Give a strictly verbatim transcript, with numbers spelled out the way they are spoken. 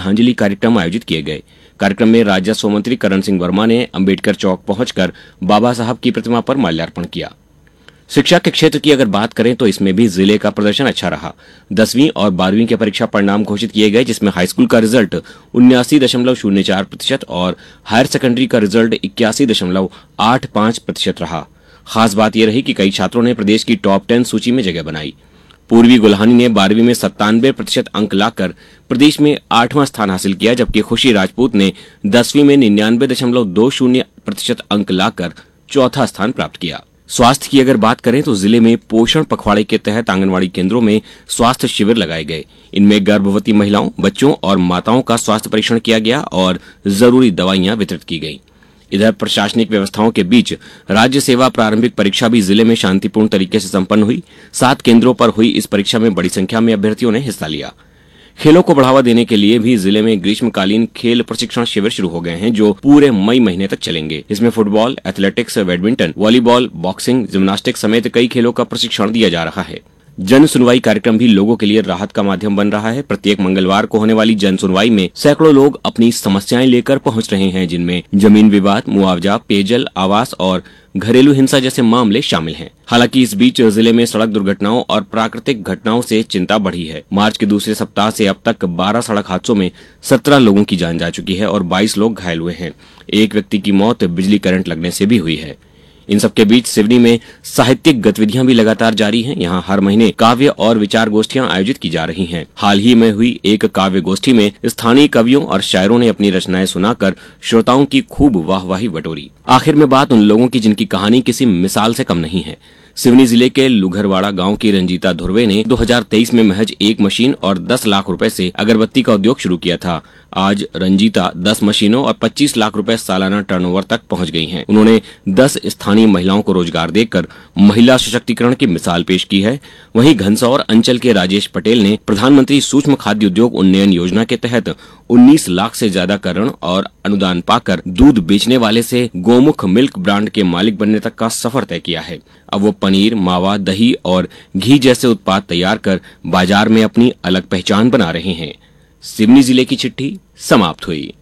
श्रद्धांजलि कार्यक्रम आयोजित किए गए। कार्यक्रम में राजस्व मंत्री करण सिंह वर्मा ने अंबेडकर चौक पहुंचकर बाबा साहब की प्रतिमा पर माल्यार्पण किया। शिक्षा के क्षेत्र की अगर बात करें तो इसमें भी जिले का प्रदर्शन अच्छा रहा। दसवीं और बारहवीं के परीक्षा परिणाम घोषित किए गए, जिसमें हाईस्कूल का रिजल्ट उन्यासी दशमलव शून्य चार प्रतिशत और हायर सेकेंडरी का रिजल्ट इक्यासी दशमलव आठ पांच प्रतिशत रहा। खास बात यह रही कि कई छात्रों ने प्रदेश की टॉप टेन सूची में जगह बनाई। पूर्वी गुल्हानी ने बारहवीं में सत्तानवे प्रतिशत अंक लाकर प्रदेश में आठवां स्थान हासिल किया, जबकि खुशी राजपूत ने दसवीं में निन्यानवे दशमलव दो शून्य प्रतिशत अंक लाकर चौथा स्थान प्राप्त किया। स्वास्थ्य की अगर बात करें तो जिले में पोषण पखवाड़े के तहत आंगनवाड़ी केंद्रों में स्वास्थ्य शिविर लगाए गए। इनमें गर्भवती महिलाओं, बच्चों और माताओं का स्वास्थ्य परीक्षण किया गया और जरूरी दवाइयां वितरित की गईं। इधर प्रशासनिक व्यवस्थाओं के बीच राज्य सेवा प्रारंभिक परीक्षा भी जिले में शांतिपूर्ण तरीके से संपन्न हुई। सात केंद्रों पर हुई इस परीक्षा में बड़ी संख्या में अभ्यर्थियों ने हिस्सा लिया। खेलों को बढ़ावा देने के लिए भी जिले में ग्रीष्मकालीन खेल प्रशिक्षण शिविर शुरू हो गए हैं, जो पूरे मई महीने तक चलेंगे। इसमें football, athletics, badminton, volleyball, boxing, gymnastics समेत कई खेलों का प्रशिक्षण दिया जा रहा है। जन सुनवाई कार्यक्रम भी लोगों के लिए राहत का माध्यम बन रहा है। प्रत्येक मंगलवार को होने वाली जन सुनवाई में सैकड़ों लोग अपनी समस्याएं लेकर पहुंच रहे हैं, जिनमें जमीन विवाद, मुआवजा, पेयजल, आवास और घरेलू हिंसा जैसे मामले शामिल हैं। हालांकि इस बीच जिले में सड़क दुर्घटनाओं और प्राकृतिक घटनाओं से चिंता बढ़ी है। मार्च के दूसरे सप्ताह से अब तक बारह सड़क हादसों में सत्रह लोगों की जान जा चुकी है और बाईस लोग घायल हुए हैं। एक व्यक्ति की मौत बिजली करंट लगने से भी हुई है। इन सबके बीच सिवनी में साहित्यिक गतिविधियां भी लगातार जारी हैं। यहां हर महीने काव्य और विचार गोष्ठियां आयोजित की जा रही हैं। हाल ही में हुई एक काव्य गोष्ठी में स्थानीय कवियों और शायरों ने अपनी रचनाएं सुनाकर श्रोताओं की खूब वाहवाही बटोरी। आखिर में बात उन लोगों की जिनकी कहानी किसी मिसाल से कम नहीं है। सिवनी जिले के लुघरवाड़ा गांव की रंजीता धुर्वे ने दो हज़ार तेईस में महज एक मशीन और दस लाख रुपए से अगरबत्ती का उद्योग शुरू किया था। आज रंजीता दस मशीनों और पच्चीस लाख रुपए सालाना टर्नओवर तक पहुंच गई हैं। उन्होंने दस स्थानीय महिलाओं को रोजगार देकर महिला सशक्तिकरण की मिसाल पेश की है। वहीं घनसौर अंचल के राजेश पटेल ने प्रधानमंत्री सूक्ष्म खाद्य उद्योग उन्नयन योजना के तहत उन्नीस लाख से ज्यादा का ऋण और अनुदान पाकर दूध बेचने वाले से गोमुख मिल्क ब्रांड के मालिक बनने तक का सफर तय किया है। अब वो पनीर, मावा, दही और घी जैसे उत्पाद तैयार कर बाजार में अपनी अलग पहचान बना रहे हैं। सिवनी जिले की चिट्ठी समाप्त हुई।